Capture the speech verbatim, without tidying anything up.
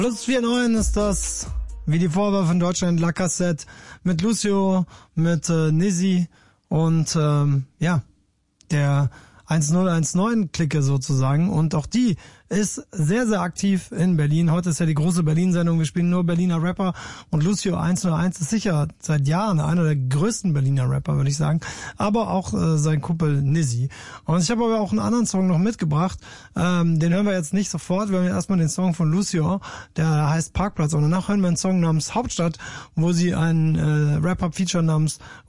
Plus vier neun ist das, wie die Vorwahl in Deutschland, Lacassette mit Lucio, mit äh, Nizzy und ähm, ja, der eins null eins neun Clique sozusagen, und auch die ist sehr, sehr aktiv in Berlin. Heute ist ja die große Berlin-Sendung, wir spielen nur Berliner Rapper, und Lucio eins null eins ist sicher seit Jahren einer der größten Berliner Rapper, würde ich sagen, aber auch äh, sein Kumpel Nizzy. Und ich habe aber auch einen anderen Song noch mitgebracht, ähm, den hören wir jetzt nicht sofort, wir hören erstmal den Song von Lucio, der heißt Parkplatz, und danach hören wir einen Song namens Hauptstadt, wo sie einen äh, Rapper-Feature namens